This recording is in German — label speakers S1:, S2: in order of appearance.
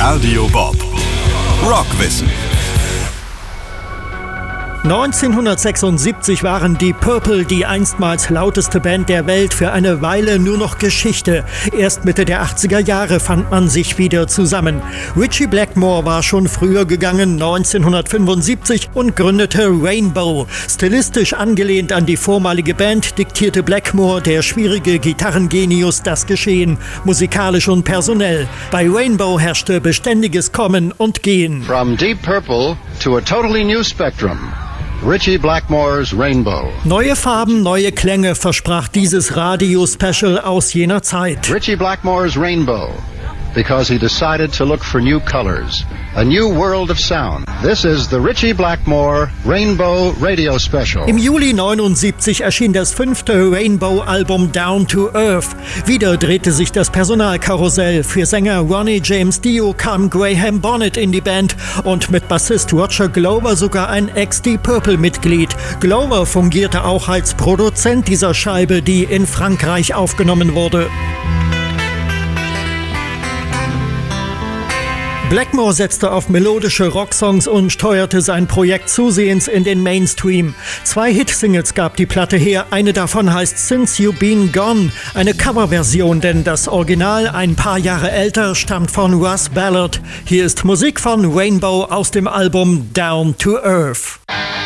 S1: Radio Bob. Rockwissen.
S2: 1976 waren die Purple die einstmals lauteste Band der Welt für eine Weile nur noch Geschichte. Erst Mitte der 80er Jahre fand man sich wieder zusammen. Ritchie Blackmore war schon früher gegangen, 1975, und gründete Rainbow. Stilistisch angelehnt an die vormalige Band diktierte Blackmore, der schwierige Gitarrengenius, das Geschehen, musikalisch und personell. Bei Rainbow herrschte beständiges Kommen und Gehen.
S3: From Deep Purple to a totally new spectrum. Ritchie Blackmore's Rainbow.
S2: Neue Farben, neue Klänge versprach dieses Radio-Special aus jener Zeit.
S3: Ritchie Blackmore's Rainbow, because he decided to look for new colors, a new world of sound. This is the Ritchie Blackmore Rainbow Radio Special.
S2: Im Juli 79 erschien das 5. Rainbow-Album Down to Earth. Wieder drehte sich das Personalkarussell. Für Sänger Ronnie James Dio kam Graham Bonnet in die Band und mit Bassist Roger Glover sogar ein ex-Deep Purple-Mitglied. Glover fungierte auch als Produzent dieser Scheibe, die in Frankreich aufgenommen wurde. Blackmore setzte auf melodische Rocksongs und steuerte sein Projekt zusehends in den Mainstream. 2 Hitsingles gab die Platte her, eine davon heißt Since You've Been Gone, eine Coverversion, denn das Original, ein paar Jahre älter, stammt von Russ Ballard. Hier ist Musik von Rainbow aus dem Album Down to Earth.